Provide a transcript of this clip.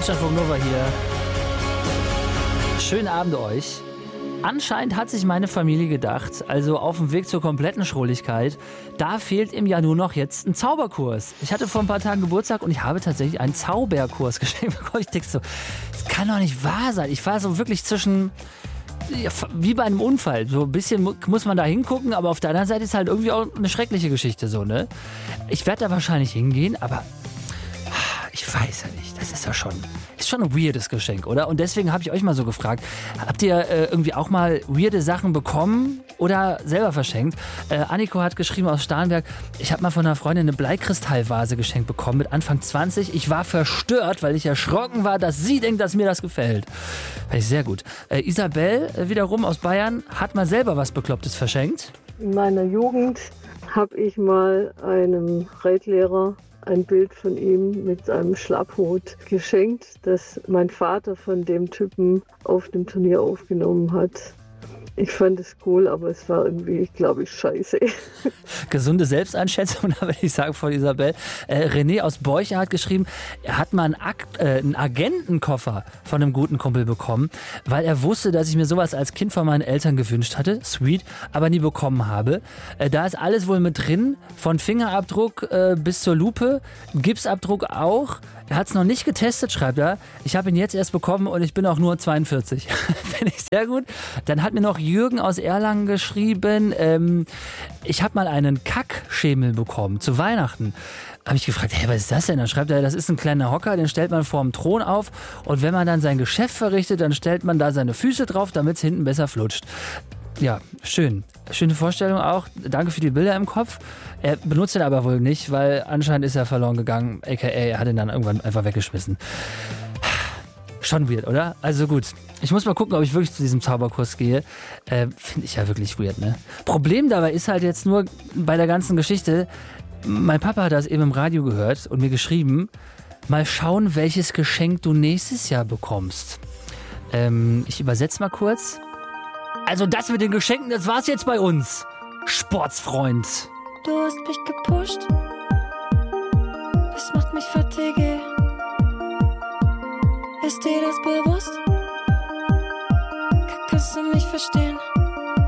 Deutschlandfunk Nova hier. Schönen Abend euch. Anscheinend hat sich meine Familie gedacht, also auf dem Weg zur kompletten Schrulligkeit, da fehlt ihm ja nur noch jetzt ein Zauberkurs. Ich hatte vor ein paar Tagen Geburtstag und ich habe tatsächlich einen Zauberkurs geschenkt bekommen. Ich denke so, das kann doch nicht wahr sein. Ich war so wirklich zwischen, ja, wie bei einem Unfall. So ein bisschen muss man da hingucken, aber auf der anderen Seite ist halt irgendwie auch eine schreckliche Geschichte so, ne? Ich werde da wahrscheinlich hingehen, aber ich weiß ja nicht. Das ist ja schon ein weirdes Geschenk, oder? Und deswegen habe ich euch mal so gefragt, habt ihr irgendwie auch mal weirde Sachen bekommen oder selber verschenkt? Anniko hat geschrieben aus Starnberg, ich habe mal von einer Freundin eine Bleikristallvase geschenkt bekommen mit Anfang 20. Ich war verstört, weil ich erschrocken war, dass sie denkt, dass mir das gefällt. Fand ich sehr gut. Isabel wiederum aus Bayern hat mal selber was Beklopptes verschenkt. In meiner Jugend habe ich mal einem Reitlehrer ein Bild von ihm mit einem Schlapphut geschenkt, das mein Vater von dem Typen auf dem Turnier aufgenommen hat. Ich fand es cool, aber es war irgendwie, glaube ich, scheiße. Gesunde Selbsteinschätzung, da würde ich sagen, von Isabel. René aus Borcher hat geschrieben, er hat mal einen Agentenkoffer von einem guten Kumpel bekommen, weil er wusste, dass ich mir sowas als Kind von meinen Eltern gewünscht hatte. Sweet, aber nie bekommen habe. Da ist alles wohl mit drin, von Fingerabdruck bis zur Lupe, Gipsabdruck auch. Er hat es noch nicht getestet, schreibt er. Ich habe ihn jetzt erst bekommen und ich bin auch nur 42. Finde ich sehr gut. Dann hat mir noch Jürgen aus Erlangen geschrieben, ich habe mal einen Kackschemel bekommen zu Weihnachten. Habe ich gefragt, hey, was ist das denn? Dann schreibt er, das ist ein kleiner Hocker, den stellt man vor dem Thron auf und wenn man dann sein Geschäft verrichtet, dann stellt man da seine Füße drauf, damit es hinten besser flutscht. Ja, schön. Schöne Vorstellung auch. Danke für die Bilder im Kopf. Er benutzt ihn aber wohl nicht, weil anscheinend ist er verloren gegangen, aka er hat ihn dann irgendwann einfach weggeschmissen. Schon weird, oder? Also gut, ich muss mal gucken, ob ich wirklich zu diesem Zauberkurs gehe. Finde ich ja wirklich weird, ne? Problem dabei ist halt jetzt nur bei der ganzen Geschichte, mein Papa hat das eben im Radio gehört und mir geschrieben, mal schauen, welches Geschenk du nächstes Jahr bekommst. Ich übersetze mal kurz. Also das mit den Geschenken, das war's jetzt bei uns, Sportsfreund. Du hast mich gepusht, das macht mich fertig. Ist dir das bewusst? Kannst du mich verstehen?